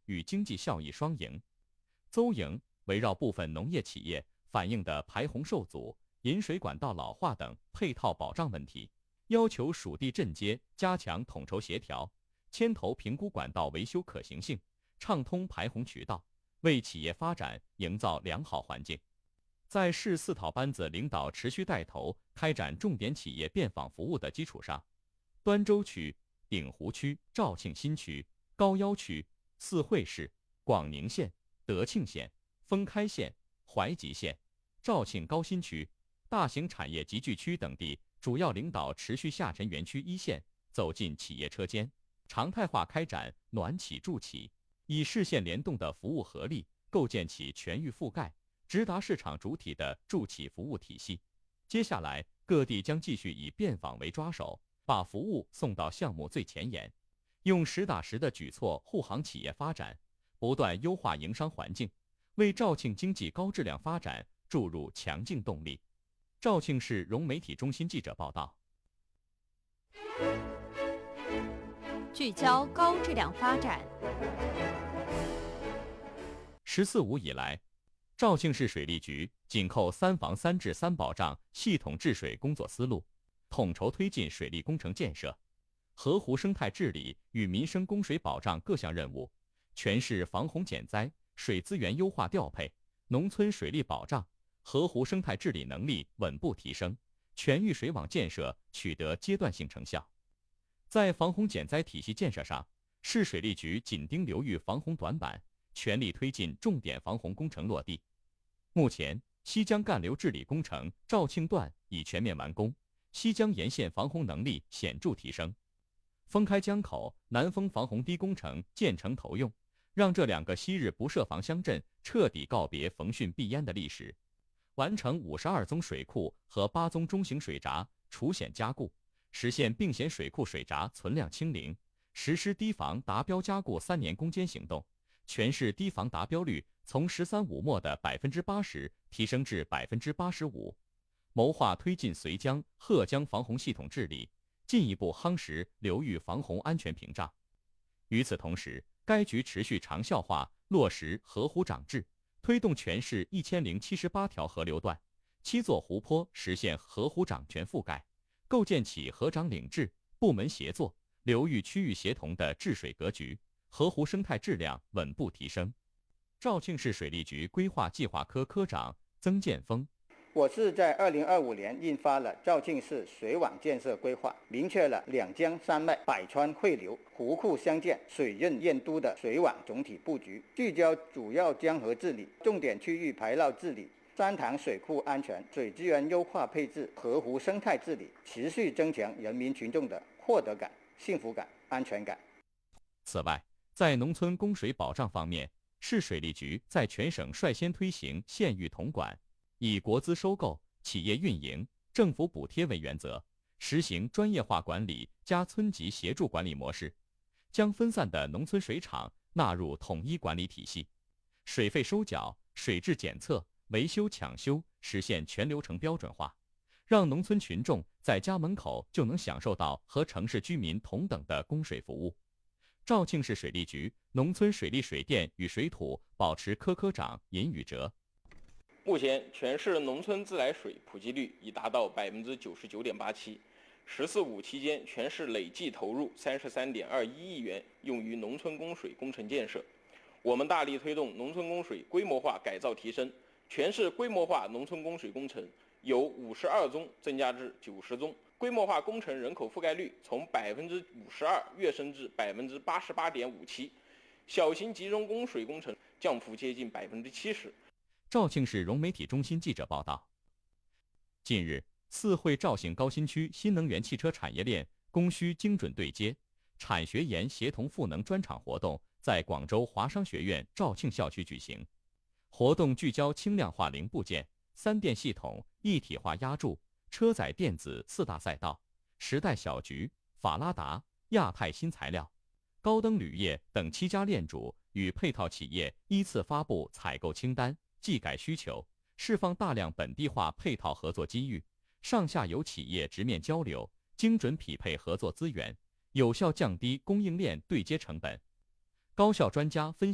与经济效益双赢。邹营围绕部分农业企业反映的排洪受阻、引水管道老化等配套保障问题，要求属地镇街加强统筹协调，牵头评估管道维修可行性，畅通排洪渠道，为企业发展营造良好环境。在市四讨班子领导持续带头开展重点企业便访服务的基础上，端州区、鼎湖区、肇庆新区、高腰区、四惠市、广宁县、德庆县、封开县、怀集县、肇庆高新区、大型产业集聚区等地主要领导持续下沉园区一线走进企业车间，常态化开展暖企助企，以市县联动的服务合力，构建起全域覆盖、直达市场主体的助企服务体系。接下来，各地将继续以便访为抓手，把服务送到项目最前沿，用实打实的举措护航企业发展，不断优化营商环境，为肇庆经济高质量发展注入强劲动力。肇庆市融媒体中心记者报道。 聚焦高质量发展。 “14·5”以来，肇庆市水利局紧扣3防3治3保障系统治水工作思路，统筹推进水利工程建设、河湖生态治理与民生供水保障各项任务，全市防洪减灾、水资源优化调配、农村水利保障、河湖生态治理能力稳步提升，全域水网建设取得阶段性成效。在防洪减灾体系建设上，市水利局紧盯流域防洪短板，全力推进重点防洪工程落地。目前，西江干流治理工程肇庆段已全面完工，西江沿线防洪能力显著提升。封开江口南风防洪堤工程建成投用，让这2个昔日不设防乡镇彻底告别逢汛必淹的历史，完成52宗水库和8宗中型水闸除险加固，实现并险水库水闸存量清零，实施堤防达标加固3年攻坚行动，全市堤防达标率从13.5%末的80%提升至85%，谋划推进绥江、鹤江防洪系统治理，进一步夯实流域防洪安全屏障。与此同时，该局持续长效化落实河湖长治，推动全市1078条河流段、7座湖泊实现河湖长全覆盖，构建起河长领治、部门协作、流域区域协同的治水格局，河湖生态质量稳步提升。肇庆市水利局规划计划科科长曾建峰： 我市在2025年印发了肇庆市水网建设规划，明确了2江3脉、百川汇流、湖库相建、水润验都的水网总体布局，聚焦主要江河治理、重点区域排涝治理、3塘水库安全、水资源优化配置、河湖生态治理，持续增强人民群众的获得感、幸福感、安全感。 此外，在农村供水保障方面，市水利局在全省率先推行县域统管，以国资收购、企业运营、政府补贴为原则，实行专业化管理加村级协助管理模式，将分散的农村水厂纳入统一管理体系，水费收缴、水质检测、维修抢修实现全流程标准化，让农村群众在家门口就能享受到和城市居民同等的供水服务。肇庆市水利局农村水利水电与水土保持科科长尹宇哲： 目前，全市农村自来水普及率已达到99.87%。“14·5”期间，全市累计投入33.21亿元用于农村供水工程建设。我们大力推动农村供水规模化改造提升，全市规模化农村供水工程由52宗增加至90宗，规模化工程人口覆盖率从52%跃升至88.57%，小型集中供水工程降幅接近70%。 肇庆市融媒体中心记者报道。近日，四惠肇兴高新区新能源汽车产业链供需精准对接、产学研协同赋能专场活动在广州华商学院肇庆校区举行。活动聚焦轻量化零部件、3电系统、一体化压铸、车载电子4大赛道，时代小桔、法拉达、亚太新材料、高登铝业等7家链主与配套企业依次发布采购清单，技改需求，释放大量本地化配套合作机遇，上下游企业直面交流，精准匹配合作资源，有效降低供应链对接成本。高校专家分